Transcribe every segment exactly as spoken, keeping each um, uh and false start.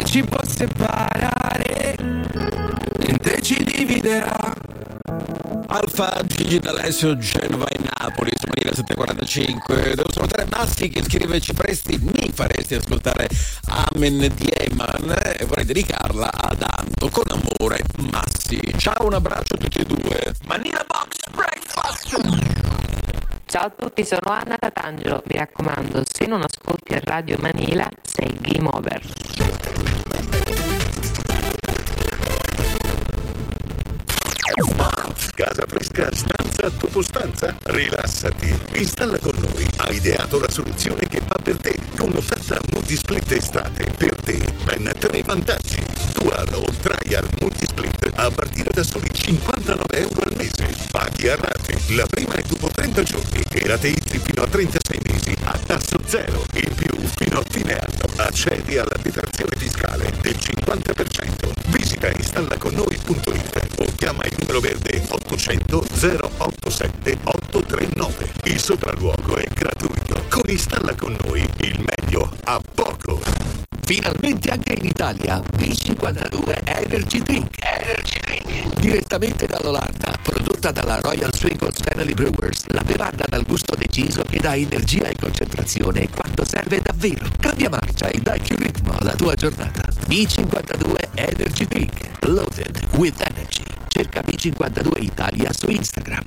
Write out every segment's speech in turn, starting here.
ci può separare, niente ci dividerà. Alfa, Gigi D'Alessio, Genova e Napoli su Manila settecentoquarantacinque. Devo salutare Massi che scrive: ci faresti, mi faresti ascoltare Amen di Eman, e vorrei dedicarla ad Anto con amore. Massi, ciao, un abbraccio a tutti e due. Manila Box Breakfast. Ciao a tutti, sono Anna Tatangelo. Mi raccomando, se non ascolti a Radio Manila sei game over. Casa fresca, stanza dopo stanza? Rilassati, installa con noi. Ha ideato la soluzione che fa per te, con l'offerta Multisplit estate. Per te, ben tre vantaggi. Dual o Trial Multisplit a partire da soli cinquantanove euro al mese. Paghi a rate, la prima è dopo trenta giorni e rateizzi fino a trentasei mesi a tasso zero. In più, fino a fine anno, accedi alla detrazione fiscale del cinquanta per cento. Visita installaconnoi punto it o chiama il numero verde ottocento zero ottantasette ottocentotrentanove. Il sopralluogo è gratuito. Con Installa con noi il meglio a poco. Finalmente anche in Italia B cinquantadue Energy Drink. Energy Drink. Direttamente dall'Olanda, prodotta dalla Royal Swingles Family Brewers, la bevanda dal gusto deciso che dà energia e concentrazione quando serve davvero. Cambia marcia e dai più ritmo alla tua giornata. B cinquantadue Energy Drink. Loaded with energy. Cerca B cinquantadue Italia su Instagram.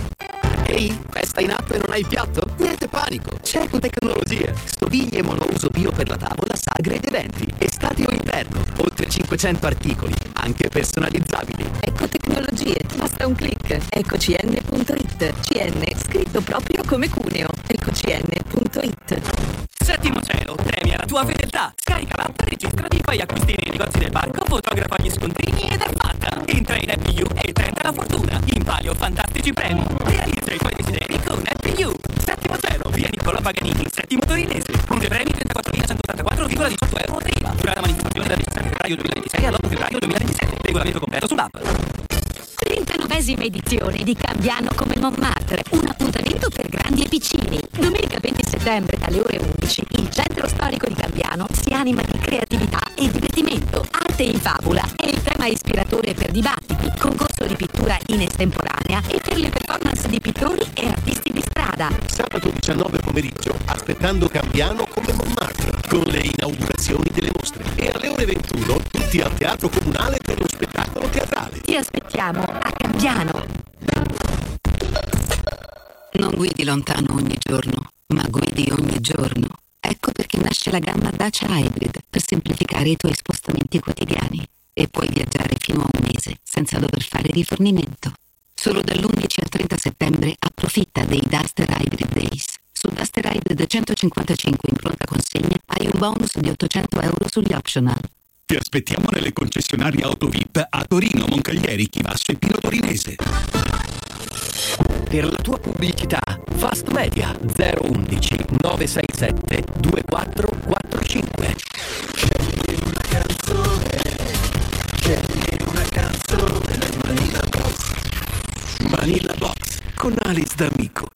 Ehi, festa in atto e non hai il piatto? Niente panico, c'è con Tecnologie. Stoviglie monouso bio per la tavola, sagre ed eventi. Estate o inverno, oltre cinquecento articoli, anche personalizzabili. Ecco Tecnologie, basta un click. Ecocn punto it. C N scritto proprio come Cuneo. Ecocn punto it. Settimo cielo, premia la tua fedeltà. Scarica l'app, registrati, fai acquisti nei negozi del parco, fotografa gli scontrini ed è fatta. Entra in Happy You e tenta la fortuna. In palio fantastici premi. Realizza i tuoi desideri con Happy You. Settimo cielo, via Niccolò Paganini, settimo torinese. Punte premi trentaquattromilacentoottantaquattro virgola diciotto euro prima. Durata manifestazione dal diciassette febbraio duemilaventisei all'otto febbraio duemilaventisette. Regolamento completo sull'app. trentanovesima edizione di Cambiano come Montmartre, un appuntamento per grandi e piccini. Domenica venti settembre alle ore undici, il centro storico di Cambiano si anima di creatività e divertimento. Arte in fabula è il tema ispiratore per dibattiti, concorso di pittura in estemporanea e per le performance di pittori e artisti di strada. Sabato diciannove pomeriggio, aspettando Cambiano come Montmartre, con le inaugurazioni delle mostre. E alle ore ventuno, tutti al Teatro Comunale per lo spettacolo teatrale. Ti aspettiamo a Cambiano. Non guidi lontano ogni giorno, ma guidi ogni giorno. Ecco perché nasce la gamma Dacia Hybrid per semplificare i tuoi spostamenti quotidiani. E puoi viaggiare fino a un mese senza dover fare rifornimento. Solo dall'undici al trenta settembre approfitta dei Duster Hybrid Days. Su Duster Hybrid centocinquantacinque in pronta consegna hai un bonus di ottocento euro sugli optional. Ti aspettiamo nelle concessionarie Auto V I P a Torino, Moncaglieri, Chivasso e Pino Torinese. Per la tua pubblicità, Fast Media zero undici nove sei sette due quattro quattro cinque. Scegli una canzone, scegli una canzone, Manila Box. Manila Box con Alice D'Amico.